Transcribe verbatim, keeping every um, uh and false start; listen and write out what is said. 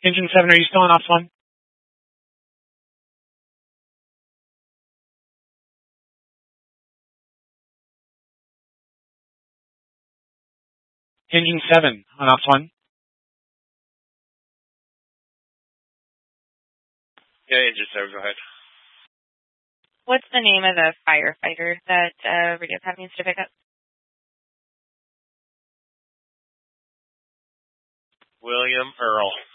Engine seven, are you still on ops one? Engine seven on ops one. Yeah, engine seven, go ahead. What's the name of the firefighter that uh, Radio Pav needs to pick up? William Earl.